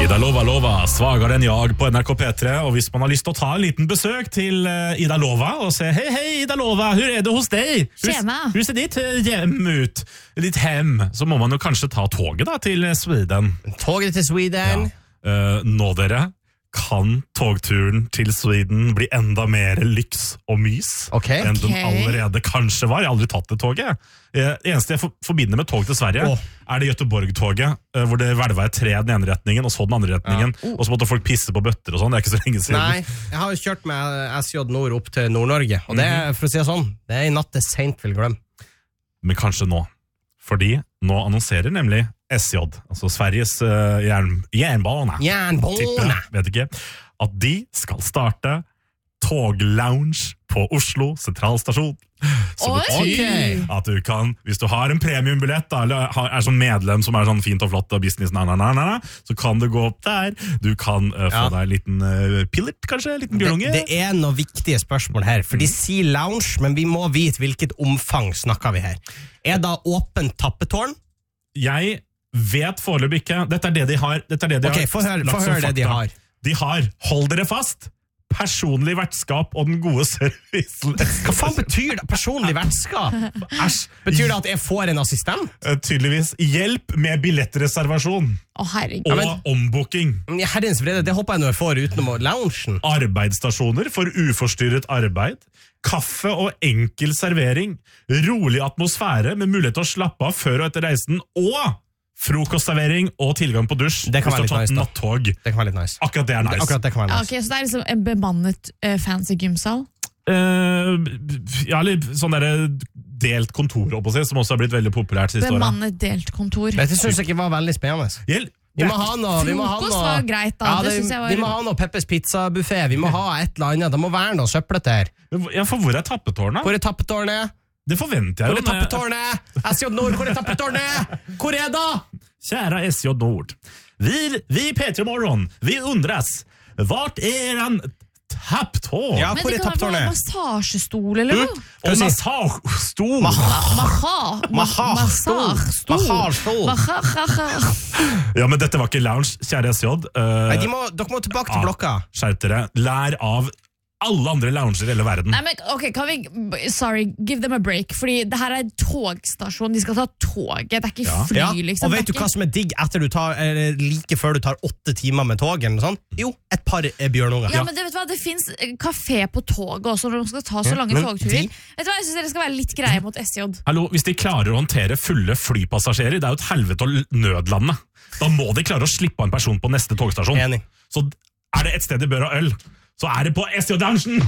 Ida Lova, svagere enn jag på NRK P3, og hvis man har lyst til å ta en liten besøk til Ida Lova og se, hei Ida Lova, hur det hos deg? Hur ser ditt hjem ut? Ditt hem? Så må man jo kanskje ta toget da til Sweden. Toget til Sweden? Ja. Nå dere, kan togturen til Sweden bli enda mer lyks og mys enn den allerede kanskje var. Jeg har aldri tatt det toget. Det eneste jeg forbinder med tog til Sverige er det Göteborg-toget, hvor det hvelva et tre den ene retningen, og så den andre retningen, og så måtte folk pisse på bøtter og sånn. Det er ikke så lenge siden. Nei, jeg har jo kjørt med SJ Nord opp til Nord-Norge, og det er, for å si det sånn, det er i natt det sent vil glemme. Men kanskje nå. Fordi nå annonserer nemlig SJ, altså Sveriges jernbane, vet ikke, at de skal starte toglounge på Oslo sentralstasjon. Så det betyr at du kan, hvis du har en premiumbillett da, eller er sånn medlem som er sånn fint og flott og business, så kan du gå opp der. Du kan få deg en liten pillet, kanskje, en liten bjørnunge. Det er noen viktige spørsmål her, for de sier lounge, men vi må vite hvilket omfang snakker vi her. Er det åpent tappetårn? Jeg vet foreløpig ikke. Dette er det de har. Få høre det de har. De har, hold dere fast, personlig vertskap og den gode servicen. Hva faen betyr det? Personlig vertskap? Betyr det at jeg får en assistent? Tydeligvis. Hjelp med billettreservasjon. Og ombooking. Herrens vrede, det håper jeg nå jeg får utenom loungen. Arbeidsstasjoner for uforstyrret arbeid. Kaffe og enkel servering. Rolig atmosfære med mulighet til å slappe av før og etter reisen. Og frokostservering og tilgang på dusj. Det kan være litt nice, da. Nattog. Det kan være litt nice. Akkurat det er nice. Akkurat det kan være nice. Ok, så det er liksom en bemannet fancy gymsal? Ja, eller sånn der delt kontor, som også har blitt veldig populært siste året. Bemannet delt kontor. Dette synes jeg ikke var veldig spennende. Vi må ha noe... Frokost var greit da. Vi må ha noe Peppers pizza-buffet. Vi må ha et eller annet. Det må være noe søpplet her. Ja, for hvor er tappetårnet? Hvor er tappetårnet? Det forventer jeg jo. Hvor er tappetårnet? SJ Nord, hvor er tappetårnet? Hvor er det? Kjære SJ Nord. Vi P3 Morgon, vi undres. Vart er en tappetårn? Ja, hvor er tappetårnet? Men det kan være massasjestol, eller noe? Og massasjestol. Massasjestol. Ja, men dette var ikke lounge, kjære SJ. Nei, dere må tilbake til blokka. Skjerp dere. Lær av alle andre lounger i hele verden. Nei, men ok, kan vi... Sorry, give them a break. Fordi det her er togstasjon, de skal ta toget. Det er ikke fly, liksom. Og vet du hva som er digg etter du tar, like før du tar 8 timer med tog, eller noe sånt? Jo, et par bjørnunger. Ja, men vet du hva, det finnes kafé på toget også, når de skal ta så lange togturer. Vet du hva, jeg synes dere skal være litt greie mot SJ. Hallo, hvis de klarer å håndtere fulle flypassasjerer, det er jo et helvete å nødlande. Da må de klare å slippe av en person på neste togstasjon. Enig. Så er det et sted de bør ha øl, så er det på SJ-loungen!